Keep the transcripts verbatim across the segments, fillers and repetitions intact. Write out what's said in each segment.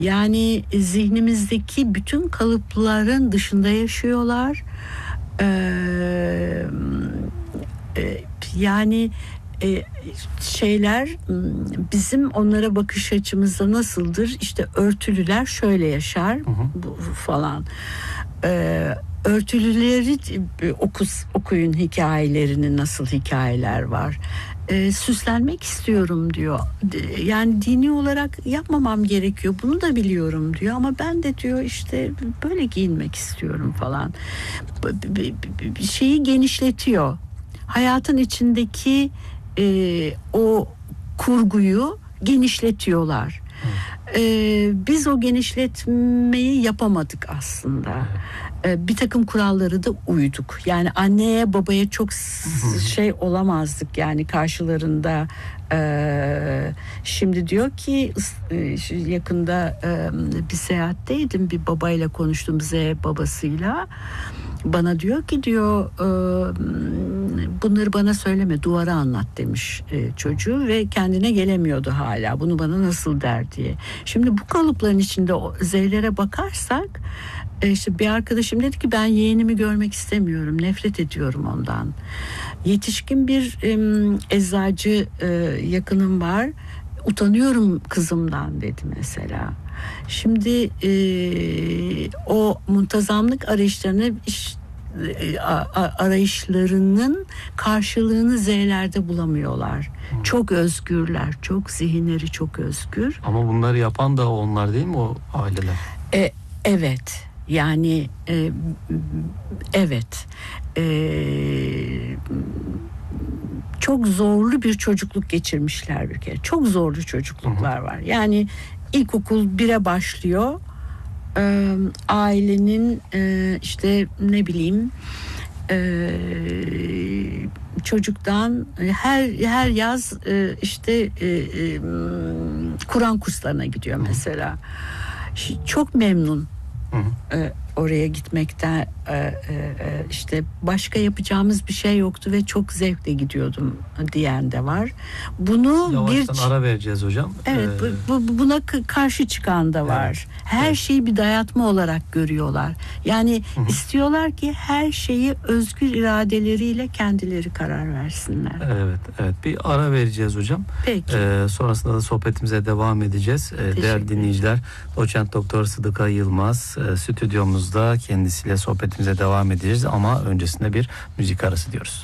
Yani zihnimizdeki bütün kalıpların dışında yaşıyorlar. Ee, e, yani e, şeyler bizim onlara bakış açımızda nasıldır? İşte örtülüler şöyle yaşar, hı hı. Bu, falan. Ee, örtülüleri okus, okuyun hikayelerini, nasıl hikayeler var. Ee, süslenmek istiyorum diyor. Yani dini olarak yapmamam gerekiyor. Bunu da biliyorum diyor. Ama ben de diyor işte böyle giyinmek istiyorum falan. Bir şeyi genişletiyor. Hayatın içindeki e, o kurguyu genişletiyorlar. Ee, biz o genişletmeyi yapamadık aslında. Ee, bir takım kuralları da uyduk. Yani anneye babaya çok şey olamazdık yani karşılarında. Ee, şimdi diyor ki yakında e, bir seyahatteydim, bir babayla konuştum, Z babasıyla. Bana diyor ki diyor e, bunları bana söyleme, duvara anlat demiş e, çocuğu ve kendine gelemiyordu hala. Bunu bana nasıl der diye. Şimdi bu kalıpların içinde Z'lere bakarsak e, işte bir arkadaşım dedi ki ben yeğenimi görmek istemiyorum, nefret ediyorum ondan. Yetişkin bir e, eczacı e, yakınım var. Utanıyorum kızımdan dedi mesela. Şimdi e, o muntazamlık arayışlarını iş, e, arayışlarının karşılığını Z'lerde bulamıyorlar. Hmm. Çok özgürler, çok zihinleri çok özgür. Ama bunları yapan da onlar değil mi, o aileler? E, evet. Yani e, evet. E, çok zorlu bir çocukluk geçirmişler bir kere. Çok zorlu çocukluklar var. Yani ilkokul bire başlıyor. Ee, ailenin e, işte ne bileyim e, çocuktan her her yaz e, işte e, e, Kur'an kurslarına gidiyor mesela. Çok memnun. Hı hı. E, oraya gitmekten e, e, işte başka yapacağımız bir şey yoktu ve çok zevkle gidiyordum diyen de var. Bunu yavaştan bir ara vereceğiz hocam. Evet, ee... bu, bu, buna karşı çıkan da var. Evet. Her evet. şeyi bir dayatma olarak görüyorlar. Yani hı hı. istiyorlar ki her şeyi özgür iradeleriyle kendileri karar versinler. Evet, evet. Bir ara vereceğiz hocam. Peki. Ee, sonrasında da sohbetimize devam edeceğiz. Ee, değerli dinleyiciler, Doçent Doktor Sıdıka Yılmaz e, stüdyomuzda, kendisiyle sohbetimize devam edeceğiz ama öncesinde bir müzik arası diyoruz.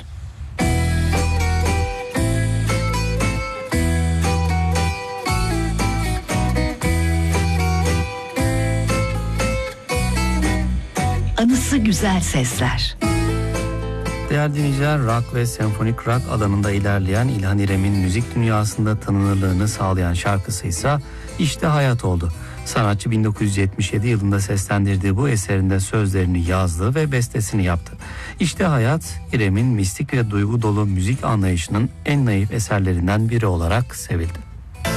Anısı güzel sesler. Değerli dinleyiciler, rock ve senfonik rock alanında ilerleyen İlhan İrem'in müzik dünyasında tanınırlığını sağlayan şarkısı ise İşte Hayat oldu. Sanatçı bin dokuz yüz yetmiş yedi yılında seslendirdiği bu eserinde sözlerini yazdı ve bestesini yaptı. İşte Hayat, İrem'in mistik ve duygu dolu müzik anlayışının en naif eserlerinden biri olarak sevildi.